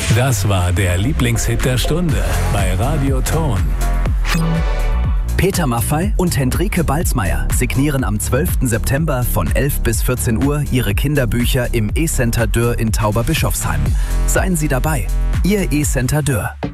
Das war der Lieblingshit der Stunde bei Radio Ton. Peter Maffay und Hendrike Balzmeier signieren am 12. September von 11 bis 14 Uhr ihre Kinderbücher im E-Center Dürr in Tauberbischofsheim. Seien Sie dabei, Ihr E-Center Dürr.